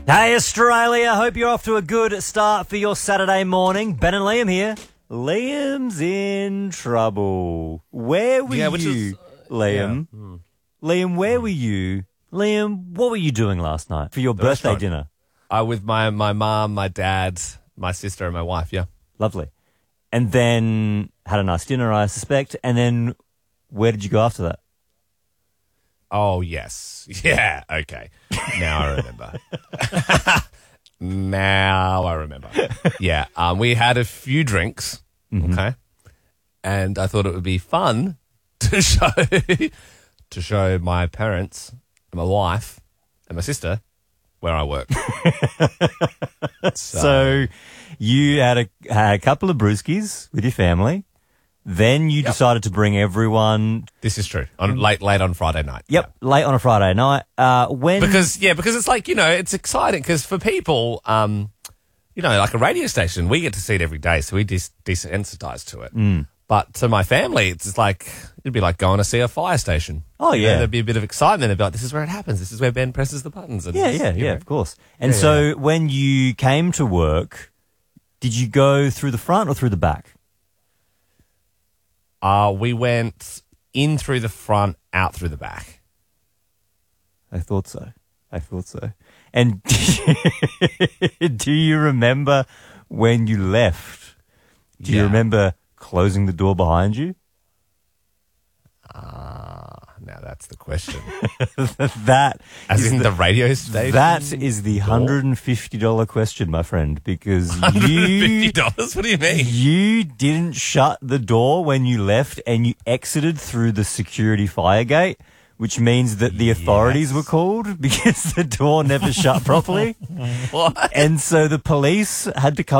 Hey Australia, hope you're off to a good start for your Saturday morning. Ben and Liam here. Liam's in trouble. Where were you, Liam? Yeah. Liam, where were you? Liam, what were you doing last night for your birthday restaurant. dinner? With my mum, my dad, my sister, and my wife, yeah. Lovely. And then had a nice dinner, I suspect. And then where did you go after that? Oh, yes. Yeah, okay. Now I remember. Yeah, we had a few drinks, okay? And I thought it would be fun to show my parents, and my wife, and my sister where I work. So you had a couple of brewskis with your family. Then you decided to bring everyone. This is true. Late on Friday night. Yep, late on a Friday night. Because it's like, it's exciting because for people, like a radio station, we get to see it every day, so we desensitized to it. But to my family, it's just like, it'd be like going to see a fire station. Oh, yeah. There'd be a bit of excitement about this is where it happens. This is where Ben presses the buttons. And Yeah, of course. And so when you came to work, did you go through the front or through the back? We went in through the front, out through the back. I thought so. And do you remember when you left? Do you remember closing the door behind you? Now that's the question. That As is in the radio station? That is the $150 question, my friend, because $150? What do you mean? you didn't shut the door when you left and you exited through the security fire gate, which means that the authorities were called because the door never shut properly. What? And so the police had to come